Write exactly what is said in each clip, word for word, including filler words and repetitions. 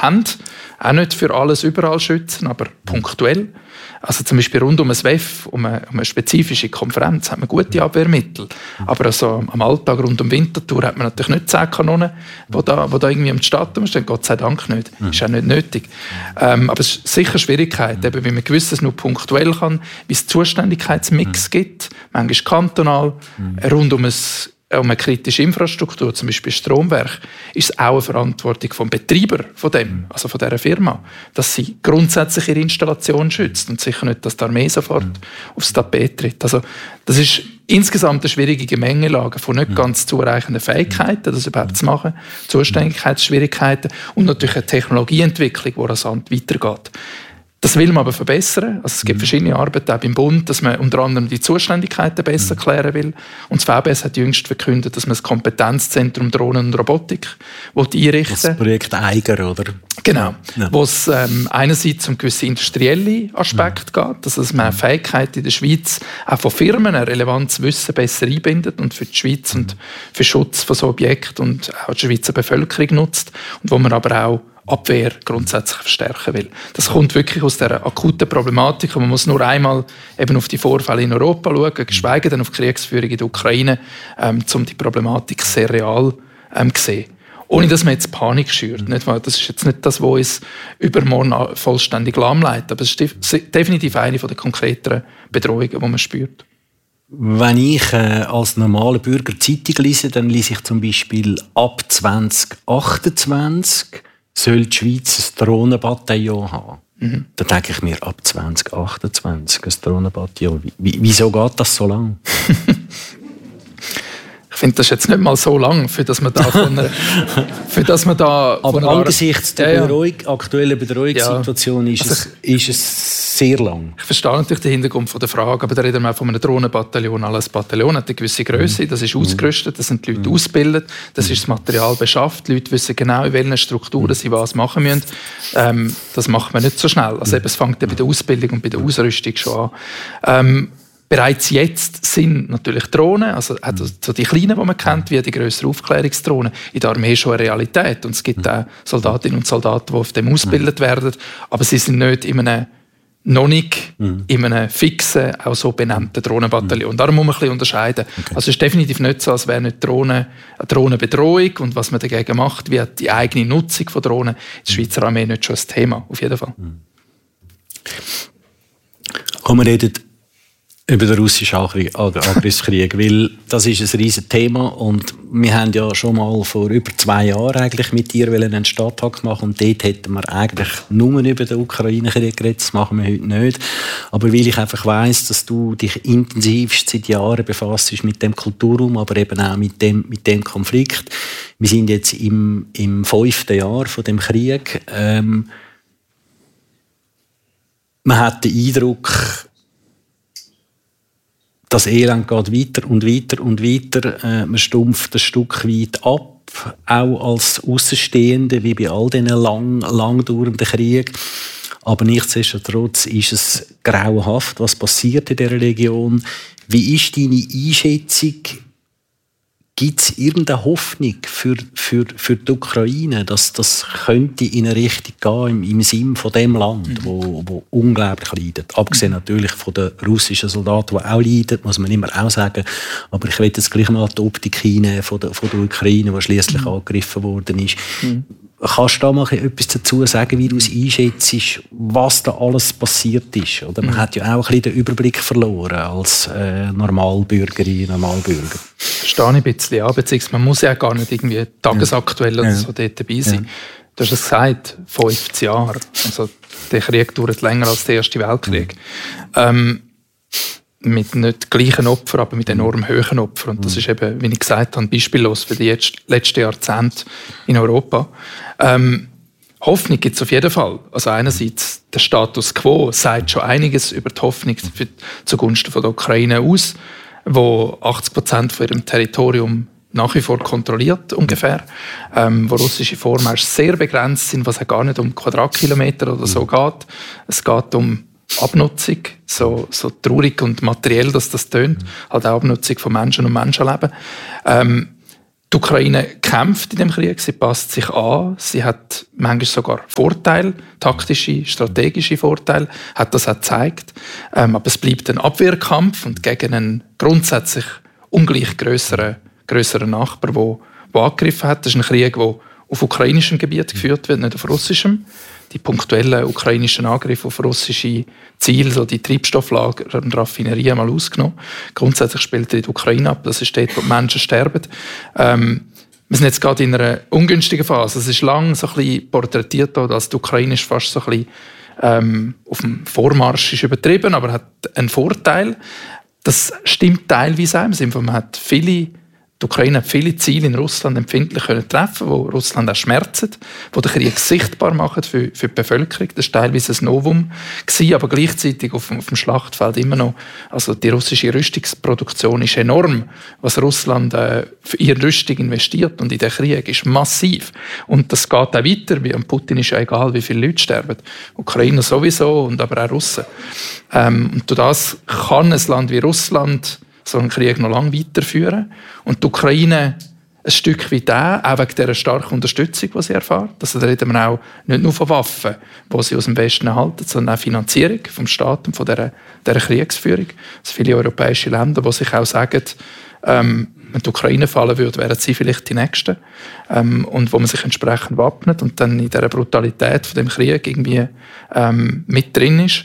haben auch nicht für alles überall schützen, aber punktuell. Also zum Beispiel rund um ein W E F, um eine, um eine spezifische Konferenz, hat man gute Abwehrmittel. Aber also am Alltag rund um Winterthur hat man natürlich nicht zehn Kanonen, die da, die da irgendwie im Stadt stehen. Gott sei Dank nicht. Mhm. Ist auch nicht nötig. Ähm, aber es ist sicher Schwierigkeit, eben, wie man gewisses nur punktuell kann, wie es Zuständigkeitsmix mhm. gibt, manchmal kantonal, mhm. rund um ein um eine kritische Infrastruktur, zum Beispiel Stromwerk, ist es auch eine Verantwortung vom Betreiber von dem, also von dieser Firma, dass sie grundsätzlich ihre Installation schützt und sicher nicht, dass die Armee sofort mhm. aufs Tapet tritt. Also das ist insgesamt eine schwierige Gemengelage von nicht ganz zureichenden Fähigkeiten, das überhaupt zu machen, Zuständigkeitsschwierigkeiten und natürlich eine Technologieentwicklung, die rasant weitergeht. Das will man aber verbessern. Also es gibt verschiedene Arbeiten auch beim Bund, dass man unter anderem die Zuständigkeiten besser klären will. Und das V B S hat jüngst verkündet, dass man das Kompetenzzentrum Drohnen und Robotik einrichten will. Das Projekt Eiger, oder? Genau. Ja. Wo es ähm, einerseits um gewisse industrielle Aspekte ja. geht, also dass man Fähigkeiten in der Schweiz auch von Firmen ein relevantes Wissen besser einbindet und für die Schweiz ja. und für Schutz von so Objekten und auch die Schweizer Bevölkerung nutzt. Und wo man aber auch Abwehr grundsätzlich verstärken will. Das kommt wirklich aus der akuten Problematik und man muss nur einmal eben auf die Vorfälle in Europa schauen, geschweige denn auf die Kriegsführung in der Ukraine, ähm, um die Problematik sehr real ähm, zu sehen. Ohne dass man jetzt Panik schürt. Nicht? Das ist jetzt nicht das, was uns übermorgen vollständig lahmlegt, aber es ist definitiv eine der konkreteren Bedrohungen, die man spürt. Wenn ich äh, als normaler Bürger Zeitung lese, dann lese ich zum Beispiel ab zwanzig achtundzwanzig soll die Schweiz ein Drohnenbataillon haben. Mhm. Da denke ich mir, ab zwanzig achtundzwanzig ein Drohnenbataillon. Wie, wieso geht das so lang? Ich finde, das ist jetzt nicht mal so lang, für das man da von einer, für das man da aber von angesichts der ja, ja. Bedrohung, aktuellen Bedrohungssituation ja. ist, also ich, es, ist es sehr lang. Ich verstehe natürlich den Hintergrund von der Frage, aber da reden wir von einem Drohnenbataillon. Alles Bataillon hat eine gewisse Größe, mhm. das ist ausgerüstet, das sind die Leute mhm. ausgebildet, das ist das Material beschafft, die Leute wissen genau, in welchen Strukturen mhm. sie was machen müssen. Ähm, das macht man nicht so schnell. Also eben, es fängt ja bei der Ausbildung und bei der Ausrüstung schon an. Ähm, Bereits jetzt sind natürlich Drohnen, also so die kleinen, die man kennt, wie die grösseren Aufklärungsdrohnen, in der Armee schon eine Realität. Und es gibt auch Soldatinnen und Soldaten, die auf dem ausgebildet werden, aber sie sind nicht in einem, noch nicht in einem fixen, auch so benannten Drohnenbataillon. Darum muss man ein bisschen unterscheiden. Okay. Also es ist definitiv nicht so, als wäre nicht Drohnen eine Drohnenbedrohung und was man dagegen macht, wie die eigene Nutzung von Drohnen in der Schweizer Armee nicht schon ein Thema, auf jeden Fall. Komm, wir reden über den russischen Angriffskrieg, weil das ist ein riesiges Thema und wir haben ja schon mal vor über zwei Jahren eigentlich mit dir einen Stadttag gemacht und dort hätten wir eigentlich nur über den Ukraine-Krieg geredet, das machen wir heute nicht. Aber weil ich einfach weiss, dass du dich intensivst seit Jahren befasst mit dem Kulturraum, aber eben auch mit dem, mit dem Konflikt. Wir sind jetzt im, im fünften Jahr von dem Krieg. Ähm, man hat den Eindruck, das Elend geht weiter und weiter und weiter. Äh, man stumpft ein Stück weit ab, auch als Außenstehende, wie bei all diesen lang, lang dauernden Kriegen. Aber nichtsdestotrotz ist es grauenhaft, was passiert in dieser Region. Wie ist deine Einschätzung? Gibt es irgendeine Hoffnung für, für, für die Ukraine, dass das könnte in eine Richtung gehen im, im Sinn von dem Land, mhm. wo, wo unglaublich leidet? Abgesehen mhm. natürlich von den russischen Soldaten, die auch leiden, muss man immer auch sagen. Aber ich will jetzt gleich mal die Optik hinnehmen von der, von der Ukraine, die schliesslich mhm. angegriffen worden ist. Mhm. Kannst du da mal etwas dazu sagen, wie du es einschätzt, was da alles passiert ist? Oder man mhm. hat ja auch ein bisschen den Überblick verloren als äh, Normalbürgerin, Normalbürger. Verstehe ich ein bisschen, ja, beziehungsweise man muss ja gar nicht irgendwie tagesaktuell ja. oder so dort dabei sein. Ja. Du hast es gesagt, fünfzig Jahre. Also der Krieg dauert länger als der Erste Weltkrieg. Mhm. Ähm, mit nicht gleichen Opfern, aber mit enorm hohen Opfern. Und das ist eben, wie ich gesagt habe, beispiellos für die letzten Jahrzehnte in Europa. Ähm, Hoffnung gibt es auf jeden Fall. Also einerseits der Status quo sagt schon einiges über die Hoffnung für, zugunsten von der Ukraine aus, wo achtzig Prozent von ihrem Territorium nach wie vor kontrolliert ungefähr, ähm, wo russische Vormärsche sehr begrenzt sind, was ja gar nicht um Quadratkilometer oder so geht. Es geht um Abnutzung, so, so traurig und materiell, dass das tönt, halt auch Abnutzung von Menschen und Menschenleben. Ähm, die Die Ukraine kämpft in dem Krieg, sie passt sich an, sie hat manchmal sogar Vorteile, taktische, strategische Vorteile, hat das auch gezeigt. Ähm, aber es bleibt ein Abwehrkampf und gegen einen grundsätzlich ungleich grösseren, grösseren Nachbar, der, der angegriffen hat. Das ist ein Krieg, der auf ukrainischem Gebiet geführt wird, nicht auf russischem. Die punktuellen ukrainischen Angriffe auf russische Ziele, so die Treibstofflager und Raffinerien mal ausgenommen. Grundsätzlich spielt er in der Ukraine ab, das ist dort, wo die Menschen sterben. Ähm, wir sind jetzt gerade in einer ungünstigen Phase. Es ist lange so ein bisschen porträtiert, dass die Ukraine ist fast so ein bisschen ähm, auf dem Vormarsch ist übertrieben, aber hat einen Vorteil. Das stimmt teilweise auch im Sinne von, man hat viele Die Ukraine hat viele Ziele in Russland empfindlich können treffen, wo Russland auch schmerzt, wo der Krieg sichtbar macht für, für die Bevölkerung. Das war teilweise ein Novum gewesen, aber gleichzeitig auf, auf dem Schlachtfeld immer noch. Also die russische Rüstungsproduktion ist enorm, was Russland äh, für ihre Rüstung investiert, und in der Krieg ist massiv. Und das geht auch weiter. Wie Putin ist ja egal, wie viele Leute sterben. Ukrainer sowieso und aber auch Russen. Ähm, und durch das kann ein Land wie Russland so einen Krieg noch lange weiterführen. Und die Ukraine ein Stück weit auch, auch wegen dieser starken Unterstützung, die sie erfährt. Also da reden wir auch nicht nur von Waffen, die sie aus dem Westen erhalten, sondern auch Finanzierung vom Staat und von dieser, dieser Kriegsführung. Also viele europäische Länder, die sich auch sagen, ähm, wenn die Ukraine fallen würde, wären sie vielleicht die Nächsten. Ähm, und wo man sich entsprechend wappnet und dann in dieser Brutalität von dem Krieg irgendwie ähm, mit drin ist.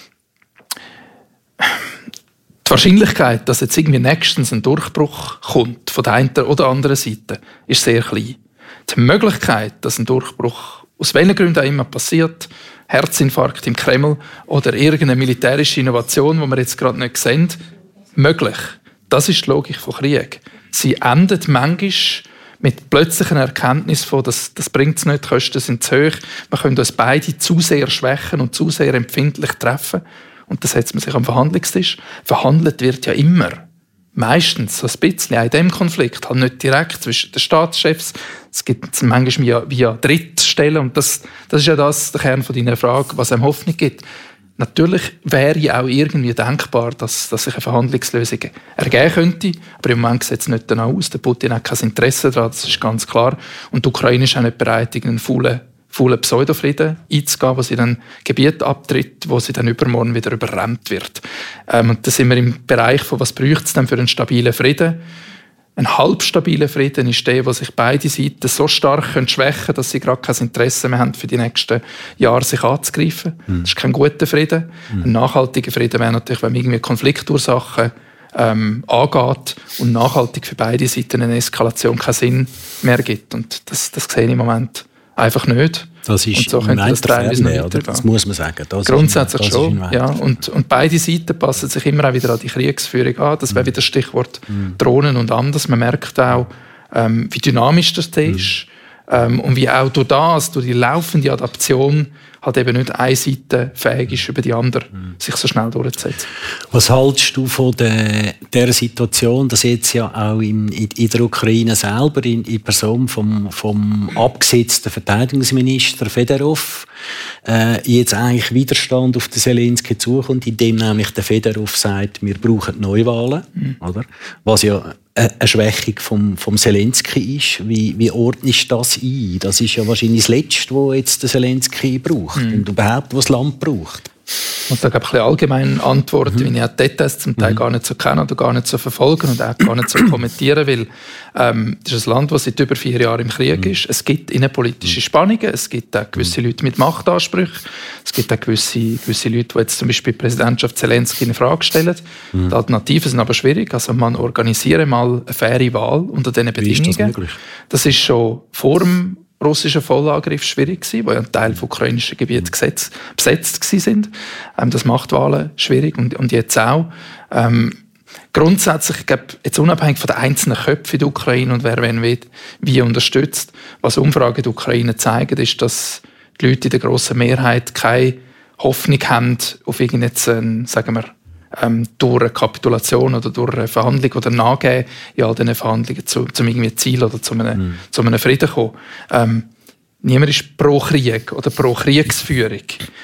Die Wahrscheinlichkeit, dass jetzt irgendwie nächstens ein Durchbruch kommt, von der einen oder anderen Seite, ist sehr klein. Die Möglichkeit, dass ein Durchbruch aus welchen Gründen auch immer passiert, Herzinfarkt im Kreml oder irgendeine militärische Innovation, die wir jetzt gerade nicht sehen, möglich. Das ist die Logik von Krieg. Sie endet manchmal mit plötzlichen Erkenntnis von, das, das bringt es nicht, die Kosten sind zu hoch, wir können uns beide zu sehr schwächen und zu sehr empfindlich treffen. Und dann setzt man sich am Verhandlungstisch. Verhandelt wird ja immer. Meistens so ein bisschen auch in diesem Konflikt. Halt nicht direkt zwischen den Staatschefs. Es gibt manchmal via, via Drittstellen. Und das, das ist ja das, der Kern von deiner Frage, was einem Hoffnung gibt. Natürlich wäre ja auch irgendwie denkbar, dass, dass sich eine Verhandlungslösung ergeben könnte. Aber im Moment sieht es nicht danach aus. Der Putin hat kein Interesse daran, das ist ganz klar. Und die Ukraine ist auch nicht bereit, irgendeinen faulen faulen Pseudofrieden einzugehen, wo sie dann Gebiete abtritt, wo sie dann übermorgen wieder überrannt wird. Ähm, und da sind wir im Bereich von, was bräuchte es denn für einen stabilen Frieden? Ein halbstabiler Frieden ist der, wo sich beide Seiten so stark können schwächen können, dass sie gerade kein Interesse mehr haben, für die nächsten Jahre sich anzugreifen. Mhm. Das ist kein guter Frieden. Mhm. Ein nachhaltiger Frieden wäre natürlich, wenn man irgendwie Konfliktursachen ähm, angeht und nachhaltig für beide Seiten eine Eskalation keinen Sinn mehr gibt. Und das, das sehe ich im Moment einfach nicht. Das ist und so könnte das teilweise nicht weitergehen. Das muss man sagen. Das Grundsätzlich ist, schon. Ja. Und, und beide Seiten passen sich immer auch wieder an die Kriegsführung an. Das wäre wieder das Stichwort mm. Drohnen und anders. Man merkt auch, ähm, wie dynamisch das ist mm. ähm, und wie auch durch das, durch die laufende Adaption, halt eben nicht eine Seite fähig ist, über die andere mm. sich so schnell durchzusetzen. Was hältst du von der, der Situation, dass jetzt ja auch in, in der Ukraine selber in, in Person vom, vom abgesetzten Verteidigungsminister Fedorov äh, jetzt eigentlich Widerstand auf den Zelensky zukommt, indem nämlich der Fedorov sagt, wir brauchen Neuwahlen, mm. oder? Was ja eine Schwächung vom, vom Zelensky ist. Wie, wie ordnest du das ein? Das ist ja wahrscheinlich das Letzte, was jetzt der Zelensky braucht mhm. und überhaupt, was das Land braucht. Ich muss da ein bisschen allgemein antworten, mhm. weil ich auch die Details zum Teil mhm. gar nicht so kenne oder gar nicht so verfolgen und auch gar nicht so kommentieren will. Ähm, das ist ein Land, das seit über vier Jahren im Krieg mhm. ist. Es gibt innenpolitische Spannungen, es gibt auch gewisse mhm. Leute mit Machtansprüchen, es gibt auch gewisse, gewisse Leute, die jetzt zum Beispiel die Präsidentschaft Zelensky in Frage stellen. Mhm. Die Alternativen sind aber schwierig. Also man organisiere mal eine faire Wahl unter diesen Bedingungen. Wie ist das möglich? Das ist schon vor dem russischen Vollangriff schwierig gewesen, weil ja ein Teil des ukrainischen Gebiets besetzt waren. Ähm, das macht Wahlen schwierig und, und jetzt auch. Ähm, grundsätzlich, ich glaube, jetzt unabhängig von den einzelnen Köpfen in der Ukraine und wer wen wie, wie unterstützt, was Umfragen in der Ukraine zeigen, ist, dass die Leute in der grossen Mehrheit keine Hoffnung haben auf irgendeine, sagen wir, Ähm, durch eine Kapitulation oder durch eine Verhandlung oder Nachgeben in all diesen Verhandlungen zu, zu einem Ziel oder zu einem, mm. zu einem Frieden kommen. Ähm, niemand ist pro Krieg oder pro Kriegsführung.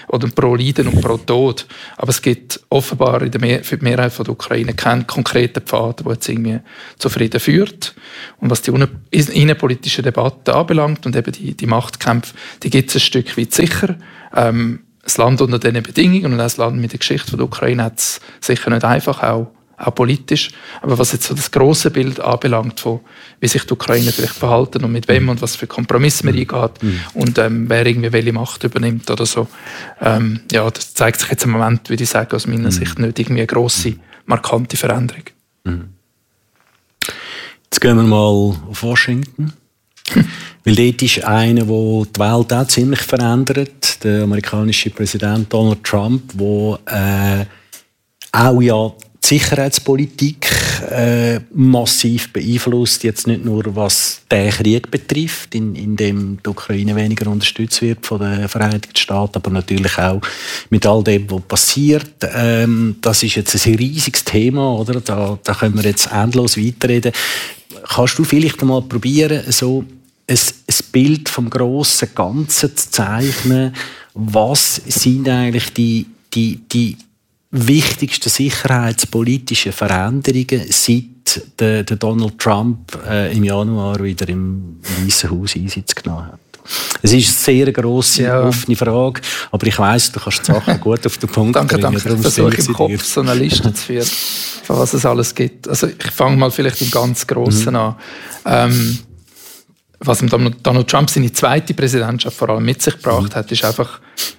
oder pro Leiden und pro Tod. Aber es gibt offenbar in der Mehr- für die Mehrheit von der Ukraine keinen konkreten Pfad, der jetzt irgendwie zu Frieden führt. Und was die innenpolitische Debatte anbelangt und eben die, die Machtkämpfe, die gibt es ein Stück weit sicher. Ähm, das Land unter diesen Bedingungen und auch das Land mit der Geschichte der Ukraine hat es sicher nicht einfach, auch, auch politisch. Aber was jetzt so das grosse Bild anbelangt, von wie sich die Ukraine vielleicht verhalten und mit wem und was für Kompromisse man eingeht mhm. und ähm, wer irgendwie welche Macht übernimmt oder so. Ähm, ja, das zeigt sich jetzt im Moment, würde ich sagen, aus meiner mhm. Sicht nicht irgendwie eine grosse, markante Veränderung. Mhm. Jetzt gehen wir mal auf Washington. Weil dort ist einer, der die Welt auch ziemlich verändert, der amerikanische Präsident Donald Trump, der äh, auch ja die Sicherheitspolitik äh, massiv beeinflusst, jetzt nicht nur was den Krieg betrifft, in, in dem die Ukraine weniger unterstützt wird von den Vereinigten Staaten, aber natürlich auch mit all dem, was passiert. Ähm, das ist jetzt ein riesiges Thema, oder? Da, da können wir jetzt endlos weiterreden. Kannst du vielleicht einmal probieren, so ein, ein Bild vom grossen Ganzen zu zeichnen? Was sind eigentlich die, die, die wichtigsten sicherheitspolitischen Veränderungen, seit der, der Donald Trump äh, im Januar wieder im Weißen Haus Einsitz genommen hat? Es ist eine sehr grosse, ja. offene Frage, aber ich weiss, du kannst die Sachen gut auf den Punkt danke, bringen. Danke, danke. Ich versuche im Kopf dir. so eine Liste zu führen, von was es alles gibt. Also ich fange mal vielleicht im ganz Grossen mhm. an. Ähm, was Donald Trump seine zweite Präsidentschaft vor allem mit sich gebracht mhm. hat, ist einfach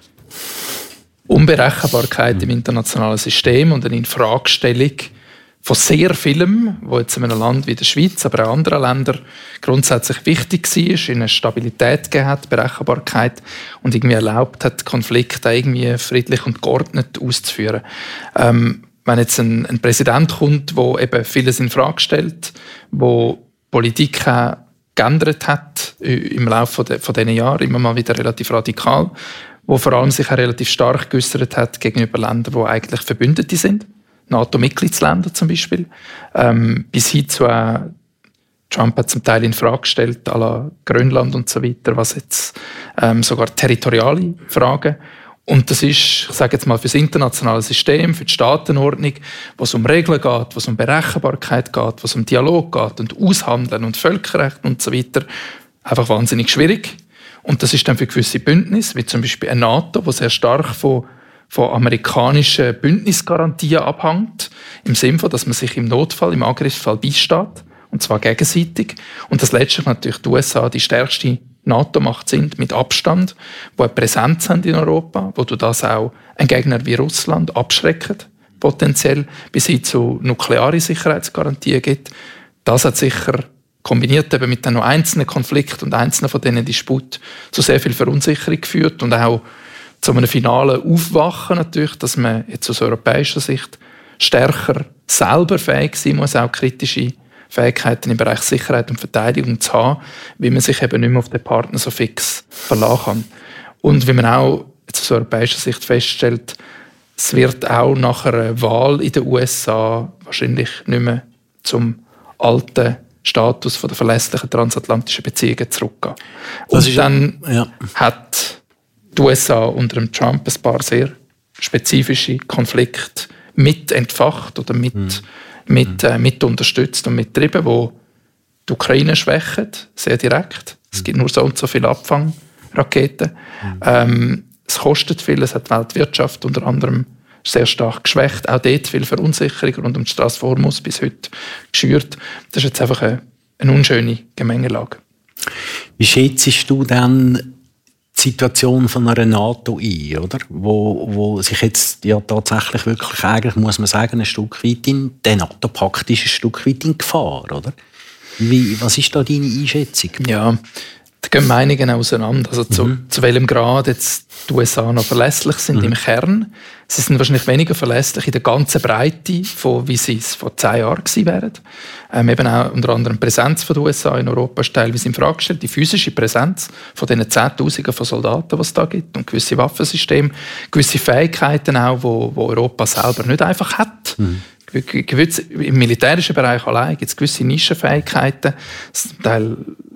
Unberechenbarkeit mhm. im internationalen System und eine Infragestellung von sehr vielem, was jetzt in einem Land wie der Schweiz, aber auch anderen Ländern grundsätzlich wichtig war, ihnen Stabilität gegeben hat, Berechenbarkeit und irgendwie erlaubt hat, Konflikte irgendwie friedlich und geordnet auszuführen. Ähm, wenn jetzt ein, ein Präsident kommt, der eben vieles in Frage stellt, wo Politik auch geändert hat im Laufe von, von diesen Jahren, immer mal wieder relativ radikal, wo vor allem sich auch relativ stark geäussert hat gegenüber Ländern, die eigentlich Verbündete sind. NATO-Mitgliedsländer zum Beispiel. Ähm, bis hin zu äh, Trump hat zum Teil in Frage gestellt, à la Grönland und so weiter, was jetzt ähm, sogar territoriale Fragen. Und das ist, ich sage jetzt mal, für das internationale System, für die Staatenordnung, wo es um Regeln geht, wo es um Berechenbarkeit geht, wo es um Dialog geht und Aushandeln und Völkerrecht und so weiter, einfach wahnsinnig schwierig. Und das ist dann für gewisse Bündnisse, wie zum Beispiel eine NATO, die sehr stark von, von amerikanischen Bündnisgarantien abhängt, im Sinne von, dass man sich im Notfall, im Angriffsfall beisteht, und zwar gegenseitig. Und das letztlich natürlich die U S A die stärkste NATO-Macht sind, mit Abstand, die eine Präsenz haben in Europa, wo du das auch einen Gegner wie Russland abschreckt, potenziell, bis hin zu nuklearen Sicherheitsgarantien gibt. Das hat sicher kombiniert eben mit den noch einzelnen Konflikten und einzelnen von diesen Disputen zu sehr viel Verunsicherung geführt und auch zu einem finalen Aufwachen natürlich, dass man jetzt aus europäischer Sicht stärker selber fähig sein muss, auch kritische Fähigkeiten im Bereich Sicherheit und Verteidigung zu haben, wie man sich eben nicht mehr auf den Partner so fix verlassen kann. Und wie man auch jetzt aus europäischer Sicht feststellt, es wird auch nach einer Wahl in den U S A wahrscheinlich nicht mehr zum alten Status von der verlässlichen transatlantischen Beziehungen zurückgehen. Und ist, dann ja. hat die U S A unter dem Trump ein paar sehr spezifische Konflikte mit entfacht oder mit, mhm. mit, äh, mit unterstützt und mitgetrieben, wo die Ukraine schwächen, sehr direkt. Es gibt nur so und so viele Abfangraketen. Mhm. Ähm, es kostet viel, es hat die Weltwirtschaft unter anderem sehr stark geschwächt. Auch dort viel Verunsicherung rund um die Straße vor uns bis heute geschürt. Das ist jetzt einfach eine, eine unschöne Gemengelage. Wie schätzt du dann die Situation von einer NATO ein, oder? Wo, wo sich jetzt ja tatsächlich wirklich, eigentlich muss man sagen, ein Stück weit in, der NATO-Pakt ist ein Stück weit in Gefahr, oder? Wie, was ist da deine Einschätzung? Ja, da gehen Meinungen auseinander. Also zu, mhm. zu welchem Grad jetzt die U S A noch verlässlich sind mhm. im Kern. Sie sind wahrscheinlich weniger verlässlich in der ganzen Breite, von wie sie es vor zehn Jahren gewesen wären. Ähm, eben auch unter anderem die Präsenz der U S A in Europa ist teilweise in Frage gestellt. Die physische Präsenz von diesen Zehntausenden von Soldaten, die es da gibt, und gewisse Waffensysteme, gewisse Fähigkeiten auch, die Europa selber nicht einfach hat. Mhm. Im militärischen Bereich allein gibt es gewisse Nischenfähigkeiten, zum Teil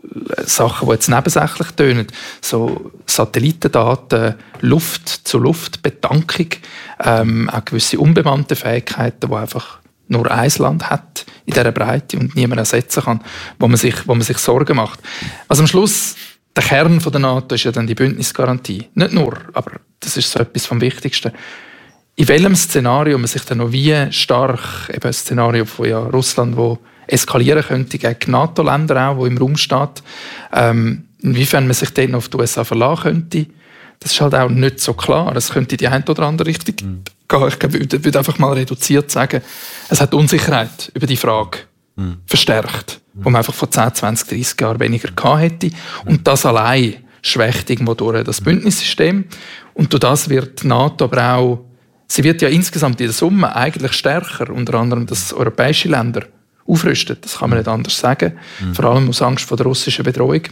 Sachen, die jetzt nebensächlich tönen, so Satellitendaten, Luft-zu-Luft-Betankung, ähm, auch gewisse unbemannte Fähigkeiten, die einfach nur ein Land hat in dieser Breite und niemand ersetzen kann, wo man sich, wo man sich Sorgen macht. Also am Schluss, der Kern der NATO ist ja dann die Bündnisgarantie. Nicht nur, aber das ist so etwas vom Wichtigsten. In welchem Szenario man sich dann noch wie stark, eben ein Szenario von ja, Russland, wo eskalieren könnte gegen NATO-Länder auch, wo im Raum steht, ähm, inwiefern man sich dann auf die U S A verlassen könnte, das ist halt auch nicht so klar. Es könnte in die eine oder andere Richtung mhm. gehen. Ich glaube, ich würde einfach mal reduziert sagen, es hat Unsicherheit über die Frage mhm. verstärkt, mhm. wo man einfach vor zehn, zwanzig, dreissig Jahren weniger gehabt hätte. Und das allein schwächt irgendwo durch das Bündnissystem. Und durch das wird die NATO aber auch, sie wird ja insgesamt in der Summe eigentlich stärker, unter anderem, dass europäische Länder aufrüsten. Das kann man nicht anders sagen. Mhm. Vor allem aus Angst vor der russischen Bedrohung.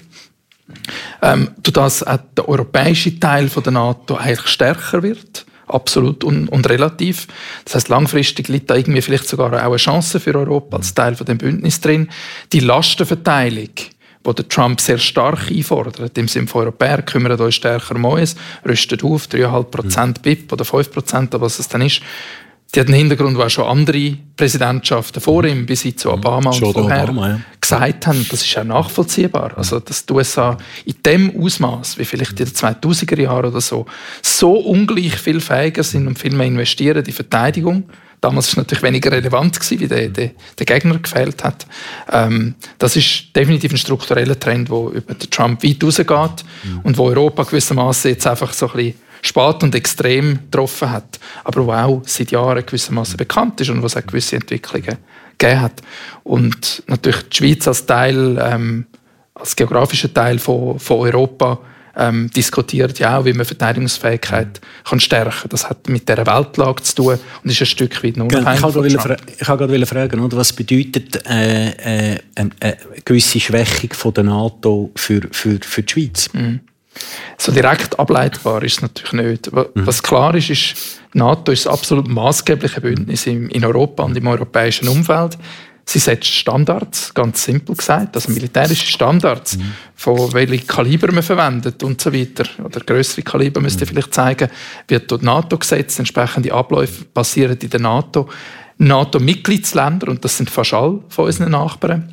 Ähm, durch das auch der europäische Teil von der NATO eigentlich stärker wird. Absolut und, und relativ. Das heisst, langfristig liegt da irgendwie vielleicht sogar auch eine Chance für Europa als Teil von dem Bündnis drin. Die Lastenverteilung, die der Trump sehr stark einfordert, im Sinne von Europäer, kümmert euch stärker um uns, rüstet auf, drei Komma fünf Prozent B I P oder fünf Prozent, was es dann ist. Die hat einen Hintergrund, wo auch schon andere Präsidentschaften vor ihm, bis hin zu Obama und vorher, Obama, ja. gesagt haben. Das ist auch nachvollziehbar. Also, dass die U S A in dem Ausmaß, wie vielleicht in den zweitausender Jahren oder so, so ungleich viel fähiger sind und viel mehr investieren in die Verteidigung. Damals war es natürlich weniger relevant gewesen, wie der, der, der Gegner gefehlt hat. Ähm, das ist definitiv ein struktureller Trend, der über den Trump weit rausgeht mhm. und wo Europa gewissermaßen jetzt einfach so ein bisschen spät und extrem getroffen hat, aber wo auch seit Jahren gewissermaßen bekannt ist und wo es auch gewisse Entwicklungen gegeben hat. Und natürlich die Schweiz als Teil, ähm, als geografischer Teil von, von Europa ähm, diskutiert ja auch, wie man Verteidigungsfähigkeit kann stärken. Das hat mit dieser Weltlage zu tun und ist ein Stück weit unabhängig von Trump. Ich wollte gerade fragen, oder, was bedeutet äh, äh, eine, eine gewisse Schwächung von der NATO für, für, für die Schweiz? Mhm. So direkt ableitbar ist es natürlich nicht. Was klar ist, ist, die NATO ist ein absolut maßgebliches Bündnis in Europa und im europäischen Umfeld. Sie setzt Standards, ganz simpel gesagt, also militärische Standards, mhm. von welchen Kaliber man verwendet und so weiter. Oder grössere Kaliber müsste ich vielleicht zeigen, wird durch die NATO gesetzt, entsprechende Abläufe passieren in der NATO. NATO-Mitgliedsländer, und das sind fast alle von unseren Nachbarn,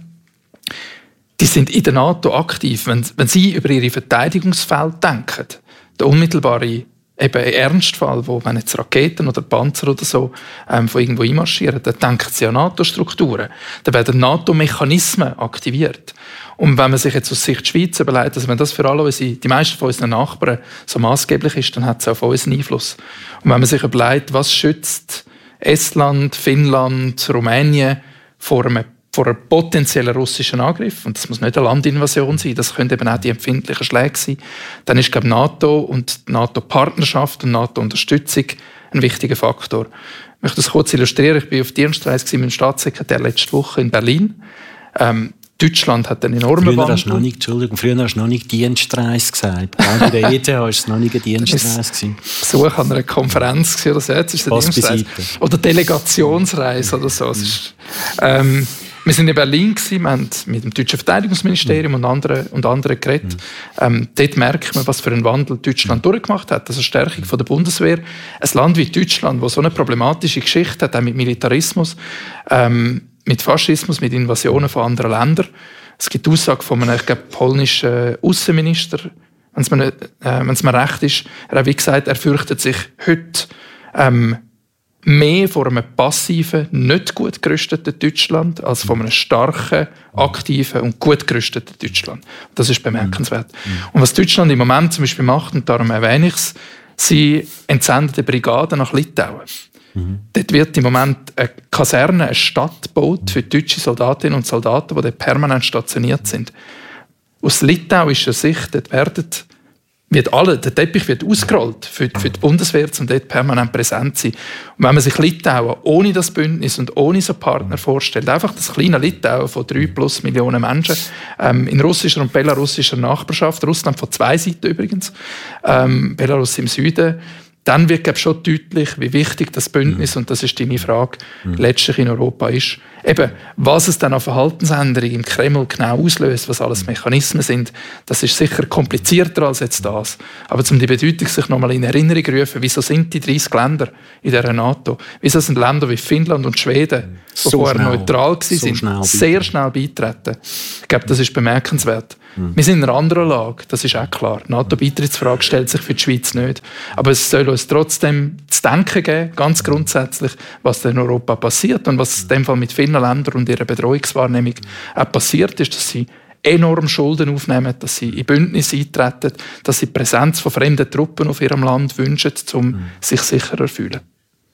die sind in der NATO aktiv, wenn, wenn sie über ihre Verteidigungsfeld denken. Der unmittelbare eben Ernstfall, wo wenn jetzt Raketen oder Panzer oder so ähm, von irgendwo einmarschieren, dann denken sie an NATO-Strukturen. Dann werden NATO-Mechanismen aktiviert. Und wenn man sich jetzt aus Sicht der Schweiz überlegt, also wenn das für alle unsere, die meisten von unseren Nachbarn so maßgeblich ist, dann hat es auch auf uns einen Einfluss. Und wenn man sich überlegt, was schützt Estland, Finnland, Rumänien vor einem vor einem potenziellen russischen Angriff, und das muss nicht eine Landinvasion sein, das können eben auch die empfindlichen Schläge sein, dann ist, glaube ich, NATO und die NATO-Partnerschaft und NATO-Unterstützung ein wichtiger Faktor. Ich möchte das kurz illustrieren. Ich war auf Dienstreise mit dem Staatssekretär letzte Woche in Berlin. Ähm, Deutschland hat einen enormen früher Wandel. Hast noch nicht, Entschuldigung, früher hast du noch nicht Dienstreise gesagt. Bei der E T H war es noch nicht eine Dienstreise. Besuch an einer Konferenz oder so. Jetzt ist eine Dienstreise. Oder Delegationsreise oder so. Mhm. Ist, ähm, wir waren in Berlin, wir haben mit dem deutschen Verteidigungsministerium mhm. und anderen, und anderen geredet. Mhm. Ähm, dort merkt man, was für einen Wandel Deutschland mhm. durchgemacht hat. Also Stärkung von der Bundeswehr. Ein Land wie Deutschland, das so eine problematische Geschichte hat, auch mit Militarismus, ähm, mit Faschismus, mit Invasionen von anderen Ländern. Es gibt die Aussage von einem, ich glaube, polnischen Außenminister, wenn es mir, äh, mir recht ist. Er hat wie gesagt, er fürchtet sich heute ähm, mehr vor einem passiven, nicht gut gerüsteten Deutschland als von einem starken, aktiven und gut gerüsteten Deutschland. Das ist bemerkenswert. Mhm. Und was Deutschland im Moment zum Beispiel macht, und darum erwähne ich es, sie entsenden eine Brigade nach Litauen. Mhm. Dort wird im Moment eine Kaserne, eine Stadt gebaut für deutsche Soldatinnen und Soldaten, die dort permanent stationiert sind. Aus litauischer Sicht dort werden wird alle, der Teppich wird ausgerollt für, für die Bundeswehr, um dort permanent präsent zu sein. Und wenn man sich Litauen ohne das Bündnis und ohne so Partner vorstellt, einfach das kleine Litauen von drei plus Millionen Menschen, ähm, in russischer und belarussischer Nachbarschaft, Russland von zwei Seiten übrigens, ähm, Belarus im Süden, dann wird, glaube ich, schon deutlich, wie wichtig das Bündnis, mhm. und das ist deine Frage, mhm. letztlich in Europa ist. Eben, was es dann an Verhaltensänderungen im Kreml genau auslöst, was alles Mechanismen sind, das ist sicher komplizierter als jetzt das. Aber um die Bedeutung sich nochmal in Erinnerung zu rufen, wieso sind die dreißig Länder in der NATO, wieso sind Länder wie Finnland und Schweden, die so vorher schnell, neutral waren, so schnell sehr schnell beitreten. Ich glaube, das ist bemerkenswert. Mhm. Wir sind in einer anderen Lage, das ist auch klar. Die NATO-Beitrittsfrage stellt sich für die Schweiz nicht. Aber es soll uns trotzdem zu denken geben, ganz grundsätzlich, was in Europa passiert und was in dem Fall mit vielen Ländern und ihrer Bedrohungswahrnehmung auch passiert ist, dass sie enorm Schulden aufnehmen, dass sie in Bündnisse eintreten, dass sie die Präsenz von fremden Truppen auf ihrem Land wünschen, um mhm. sich sicherer zu fühlen.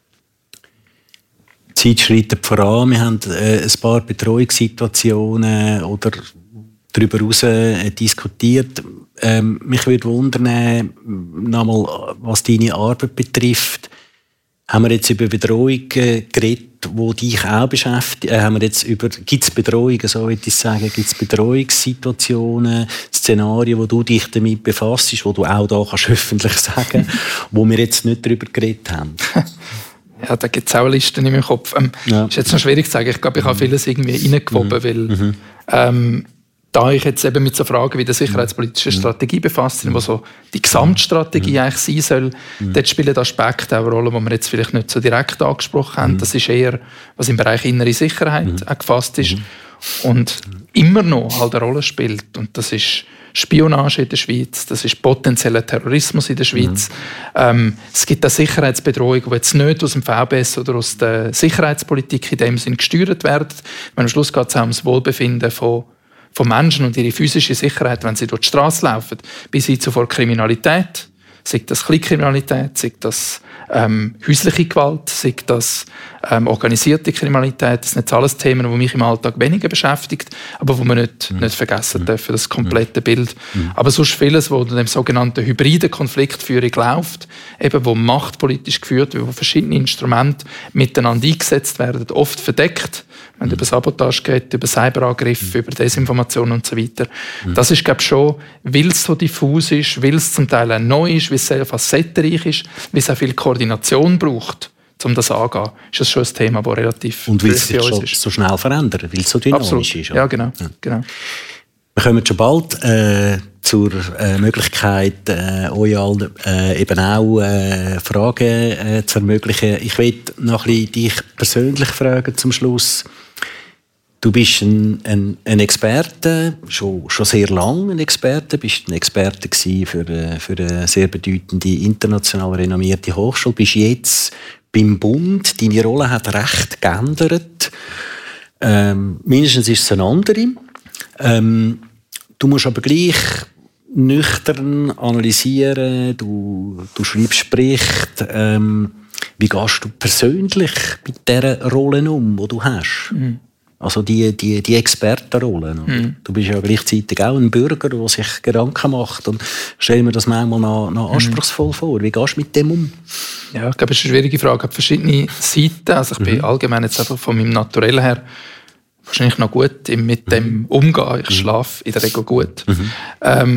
Die Zeit schreitet voran. Wir haben äh, ein paar Betreuungssituationen oder darüber hinaus äh, diskutiert. Ähm, mich würde wundern, nochmal, was deine Arbeit betrifft. Haben wir jetzt über Bedrohung äh, geredet, die dich auch beschäftigt? Äh, haben wir jetzt über, gibt es Bedrohungen, so würde ich sagen, gibt es Bedrohungssituationen, Szenarien, wo du dich damit befasst, wo du auch da kannst öffentlich sagen, wo wir jetzt nicht darüber geredet haben? Ja, da gibt es auch Listen in meinem Kopf. Ähm, ja. Ist jetzt noch schwierig zu sagen. Ich glaube, ich habe vieles irgendwie reingewoben, mhm. weil mhm. Ähm, da ich jetzt eben mit so Fragen wie der sicherheitspolitischen Strategie befasst bin, wo so die Gesamtstrategie eigentlich sein soll, mhm. dort spielen Aspekte auch eine Rolle, die wir jetzt vielleicht nicht so direkt angesprochen haben. Mhm. Das ist eher, was im Bereich innere Sicherheit mhm. auch gefasst ist mhm. und immer noch halt eine Rolle spielt. Und das ist Spionage in der Schweiz, das ist potenzieller Terrorismus in der Schweiz. Mhm. Ähm, es gibt auch Sicherheitsbedrohungen, die jetzt nicht aus dem V B S oder aus der Sicherheitspolitik in dem Sinn gesteuert werden. Am Schluss geht es auch um das Wohlbefinden von von Menschen und ihre physische Sicherheit, wenn sie durch die Straße laufen, bis hin zu vor Kriminalität, sei das Kleinkriminalität, sei das ähm, häusliche Gewalt, sei das ähm, organisierte Kriminalität. Das sind jetzt alles Themen, die mich im Alltag weniger beschäftigt, aber die wir nicht, mhm. nicht vergessen dürfen, das komplette Bild. Mhm. Aber sonst vieles, wo in dem sogenannten hybriden Konfliktführung läuft, eben wo machtpolitisch geführt wird, wo verschiedene Instrumente miteinander eingesetzt werden, oft verdeckt, wenn es mhm. über Sabotage geht, über Cyberangriffe, mhm. über Desinformation und so weiter. Mhm. Das ist, glaube ich, schon, weil es so diffus ist, weil es zum Teil auch neu ist, weil es sehr facettenreich ist, weil es auch viel Koordination braucht, um das anzugehen, ist das schon ein Thema, das relativ und weil es sich schon so schnell verändert, weil es so dynamisch Absolut. Ist. Oder? Ja, genau. Ja. genau. Wir kommen schon bald äh, zur äh, Möglichkeit, äh, euch allen äh, eben auch äh, Fragen äh, zu ermöglichen. Ich will noch ein bisschen dich persönlich fragen zum Schluss. Du bist ein, ein, ein Experte, schon, schon sehr lange ein Experte, bist ein Experte gewesen für, für eine sehr bedeutende, international renommierte Hochschule, bist jetzt beim Bund. Deine Rolle hat recht geändert. Ähm, mindestens ist es eine andere. Ähm, du musst aber gleich nüchtern analysieren, du, du schreibst Berichte. Ähm, wie gehst du persönlich mit dieser Rolle um, die du hast? Mhm. Also die, die, die Expertenrolle. Mhm. Du bist ja gleichzeitig auch ein Bürger, der sich Gedanken macht. Und stell mir das manchmal noch, noch anspruchsvoll mhm. vor. Wie gehst du mit dem um? Ja, ich glaube, das ist eine schwierige Frage. Ich habe verschiedene Seiten. Also ich mhm. bin allgemein jetzt einfach von meinem Naturell her wahrscheinlich noch gut mit dem umgehen. Ich schlafe in der Regel gut. Mhm. Ähm,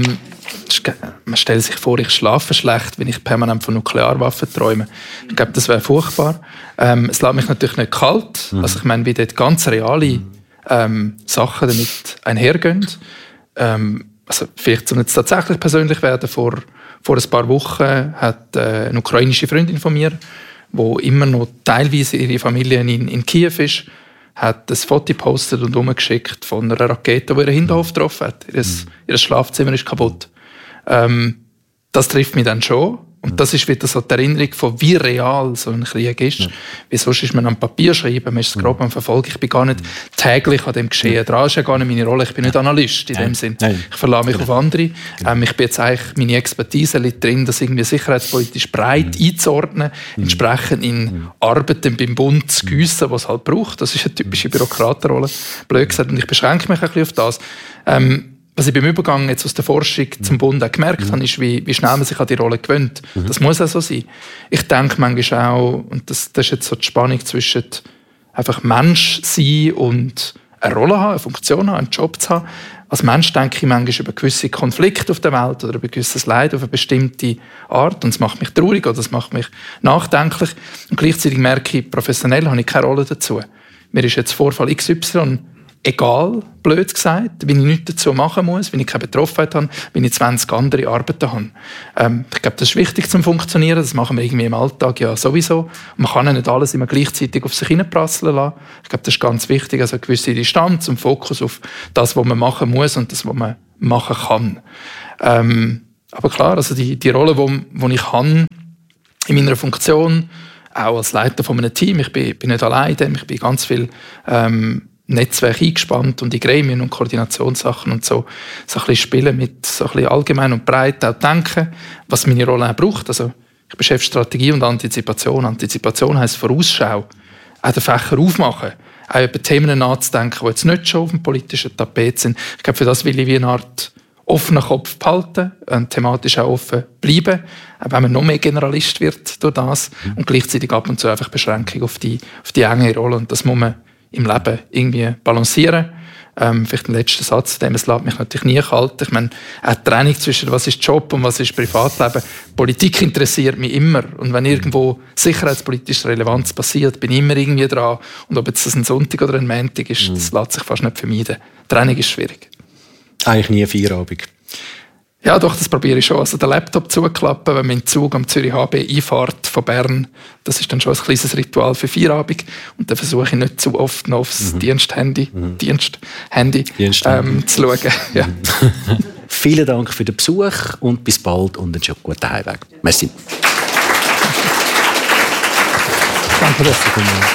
man stellt sich vor, ich schlafe schlecht, wenn ich permanent von Nuklearwaffen träume. Ich glaube, das wäre furchtbar. Ähm, es lässt mich natürlich nicht kalt. Mhm. Also ich meine, wie dort ganz reale ähm, Sachen damit einhergehen. Ähm, also vielleicht zum jetzt tatsächlich persönlich werden, vor, vor ein paar Wochen hat äh, eine ukrainische Freundin von mir, die immer noch teilweise ihre Familie in, in Kiew ist, hat ein Foto gepostet und umgeschickt von einer Rakete, die ihren Hinterhof getroffen hat. Ihr, mhm. ihr Schlafzimmer ist kaputt. Ähm, das trifft mich dann schon. Und das ist wieder so die Erinnerung von, wie real so ein Krieg ist. Ja. Wie sonst ist man am Papier schreiben, man ist es grob am Verfolgen. Ich bin gar nicht täglich an dem Geschehen ja. dran. Das ist ja gar nicht meine Rolle. Ich bin nicht Analyst in ja. dem Sinn. Nein. Ich verlasse mich ja. auf andere. Ähm, ich bin jetzt eigentlich, meine Expertise liegt drin, das irgendwie sicherheitspolitisch breit mhm. einzuordnen, mhm. entsprechend in mhm. Arbeiten beim Bund zu giessen, was es halt braucht. Das ist eine typische Bürokratenrolle. Blöd gesagt. Und ich beschränke mich ein bisschen auf das. Ähm, Was ich beim Übergang jetzt aus der Forschung mhm. zum Bund auch gemerkt mhm. habe, ist, wie, wie schnell man sich an die Rolle gewöhnt. Mhm. Das muss auch so sein. Ich denke manchmal auch, und das, das ist jetzt so die Spannung zwischen einfach Mensch sein und eine Rolle haben, eine Funktion haben, einen Job zu haben. Als Mensch denke ich manchmal über gewisse Konflikte auf der Welt oder über gewisses Leid auf eine bestimmte Art. Und das macht mich traurig oder das macht mich nachdenklich. Und gleichzeitig merke ich, professionell habe ich keine Rolle dazu. mir ist jetzt Vorfall X Y egal, blöd gesagt, wenn ich nichts dazu machen muss, wenn ich keine Betroffenheit habe, wenn ich zwanzig andere Arbeiten habe. Ähm, ich glaube, das ist wichtig zum Funktionieren, das machen wir irgendwie im Alltag ja sowieso. Man kann ja nicht alles immer gleichzeitig auf sich hineinprasseln lassen. Ich glaube, das ist ganz wichtig, also eine gewisse Distanz und Fokus auf das, was man machen muss und das, was man machen kann. Ähm, aber klar, also die, die Rolle, die ich habe in meiner Funktion, auch als Leiter von einem Team, ich bin, bin nicht alleine, ich bin ganz viel ähm, Netzwerk eingespannt und in Gremien und Koordinationssachen und so, so ein bisschen spielen mit so ein bisschen allgemein und breit auch denken, was meine Rolle auch braucht. Also ich bin Chef Strategie und Antizipation. Antizipation heisst Vorausschau, auch den Fächer aufmachen, auch über Themen nachzudenken, die jetzt nicht schon auf dem politischen Tapet sind. Ich glaube, für das will ich wie eine Art offenen Kopf behalten, und thematisch auch offen bleiben, auch wenn man noch mehr Generalist wird durch das und gleichzeitig ab und zu einfach Beschränkung auf die, auf die enge Rolle. Und das muss man im Leben irgendwie balancieren. Ähm, vielleicht ein letzter Satz, dem es lässt mich natürlich nie kalt. Ich meine, auch die Trennung zwischen was ist Job und was ist Privatleben. Politik interessiert mich immer. Und wenn irgendwo sicherheitspolitische Relevanz passiert, bin ich immer irgendwie dran. Und ob jetzt das ein Sonntag oder ein Montag ist, mhm. das lässt sich fast nicht vermeiden. Die Trennung ist schwierig. Eigentlich nie Feierabend. Ja, doch, das probiere ich schon. Also den Laptop zuklappen, wenn man in den Zug am Zürich H B einfahrt von Bern, das ist dann schon ein kleines Ritual für Feierabend. Und dann versuche ich nicht zu oft noch aufs mhm. Diensthandy, mhm. Diensthandy ähm, zu schauen. Ja. Vielen Dank für den Besuch und bis bald und einen schönen guten Heimweg. Merci. Danke, dass du kommst.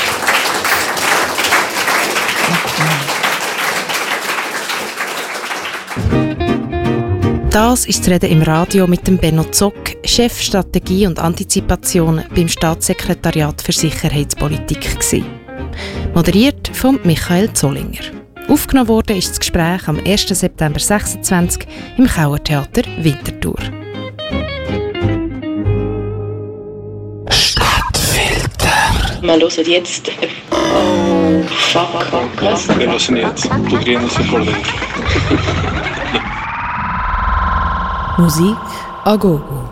Das ist das Reden im Radio mit dem Benno Zock, Chef Strategie und Antizipation beim Staatssekretariat für Sicherheitspolitik gewesen. Moderiert von Michael Zollinger. Aufgenommen wurde ist das Gespräch am ersten September sechsundzwanzig im Kauertheater Winterthur. Stadtfilter. Wir hören jetzt. Oh, fuck, was? Wir hören jetzt. Du kriegst es vor dir. Musik a gogo.